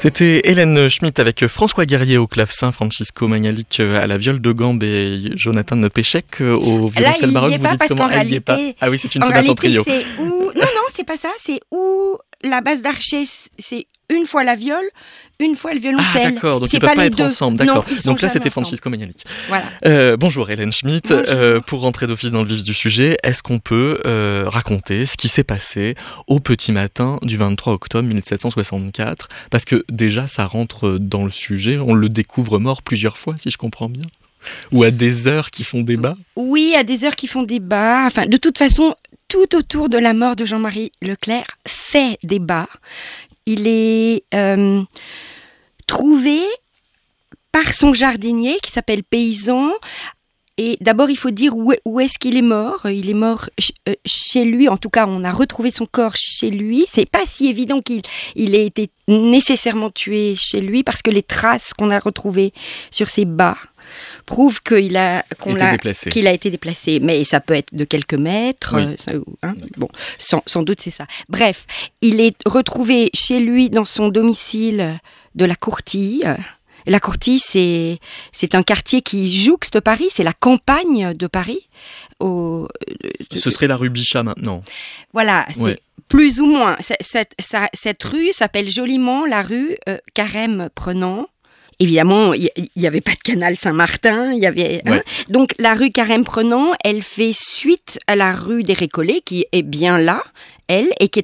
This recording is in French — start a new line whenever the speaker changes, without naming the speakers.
C'était Hélène Schmitt avec François Guerrier au clavecin, Francisco Magnalic à la viole de gambe et Jonathan Péchec au violoncelle baroque.
Vous dites comment elle y est pas.
Ah oui, c'est une sonate en trio.
Non, c'est pas ça. C'est où la basse d'archet, c'est une fois la viole, une fois le violoncelle.
Ah d'accord, donc
c'est
ils ne peuvent pas être
deux.
ensemble. D'accord.
Non,
donc là, c'était
ensemble.
Francisco Magnalic.
Voilà.
Bonjour Hélène Schmitt. Pour rentrer d'office dans le vif du sujet, est-ce qu'on peut raconter ce qui s'est passé au petit matin du 23 octobre 1764 ? Parce que déjà, ça rentre dans le sujet. On le découvre mort plusieurs fois, si je comprends bien. Ou à des heures qui font débat ?
Oui, à des heures qui font débat. Enfin, de toute façon, tout autour de la mort de Jean-Marie Leclerc fait débat. Il est trouvé par son jardinier qui s'appelle Paysan. Et d'abord, il faut dire où est-ce qu'il est mort. Il est mort chez lui. En tout cas, on a retrouvé son corps chez lui. C'est pas si évident qu'il ait été nécessairement tué chez lui parce que les traces qu'on a retrouvées sur ses bas prouvent qu'il a été déplacé. Mais ça peut être de quelques mètres.
Oui.
Bon, sans doute c'est ça. Bref, il est retrouvé chez lui dans son domicile de la Courtille. La Courtille, c'est un quartier qui jouxte Paris, c'est la campagne de Paris.
Ce serait la rue Bichat maintenant.
Voilà, c'est plus ou moins. Cette rue s'appelle joliment la rue Carême-Prenant. Évidemment, il n'y avait pas de canal Saint-Martin, donc la rue Carême-Prenant, elle fait suite à la rue des Récollets, qui est bien là, elle, et qui